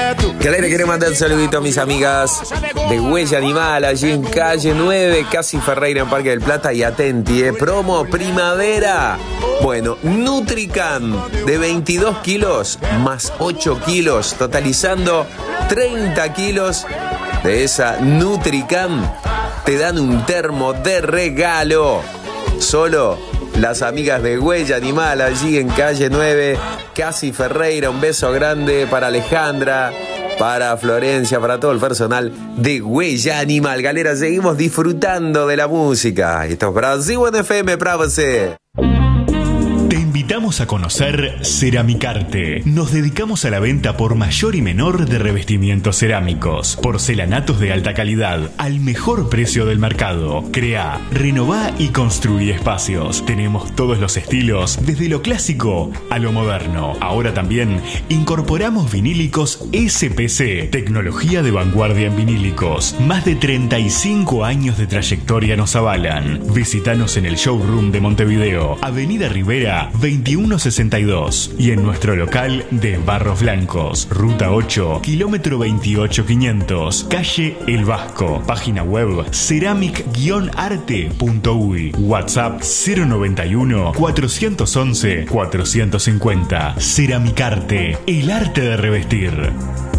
Que le quiero mandar un saludito a mis amigas de Huella Animal, allí en calle 9, casi Ferreira, en Parque del Plata. Y atenti, promo primavera. Bueno, Nutricam de 22 kilos más 8 kilos, totalizando 30 kilos de esa Nutricam. Te dan un termo de regalo. Solo las amigas de Huella Animal, allí en calle 9, casi Ferreira. Un beso grande para Alejandra, para Florencia, para todo el personal de Huella Animal. Galera, seguimos disfrutando de la música. Esto es Brasil en FM, prábase. Te invitamos a conocer Ceramicarte. Nos dedicamos a la venta por mayor y menor de revestimientos cerámicos, porcelanatos de alta calidad, al mejor precio del mercado. Crea, renová y construí espacios. Tenemos todos los estilos, desde lo clásico a lo moderno. Ahora también incorporamos vinílicos SPC, tecnología de vanguardia en vinílicos. Más de 35 años de trayectoria nos avalan. Visítanos en el showroom de Montevideo, Avenida Rivera 2162, y en nuestro local de Barros Blancos, Ruta 8, kilómetro 28500, calle El Vasco. Página web ceramic-arte.uy. WhatsApp 091 411 450. Ceramicarte, el arte de revestir.